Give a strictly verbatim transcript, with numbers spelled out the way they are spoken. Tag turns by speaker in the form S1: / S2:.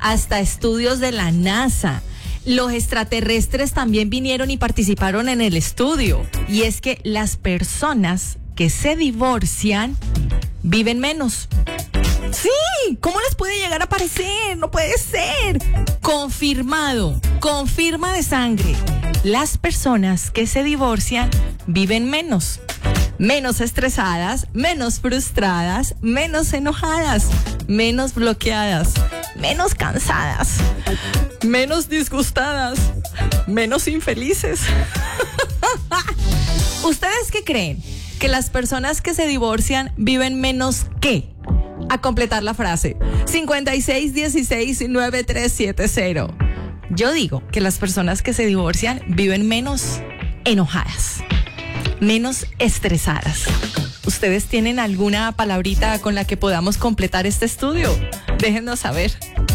S1: hasta estudios de la NASA. Los extraterrestres también vinieron y participaron en el estudio. Y es que las personas que se divorcian viven menos. Sí, ¿cómo les puede llegar a parecer? No puede ser. Confirmado, confirma de sangre. Las personas que se divorcian viven menos. Menos estresadas, menos frustradas, menos enojadas, menos bloqueadas, menos cansadas, menos disgustadas, menos infelices. ¿Ustedes qué creen? ¿Que las personas que se divorcian viven menos qué? A completar la frase. cincuenta y seis dieciséis noventa y tres setenta. Yo digo que las personas que se divorcian viven menos enojadas, menos estresadas. ¿Ustedes tienen alguna palabrita con la que podamos completar este estudio? Déjennos saber.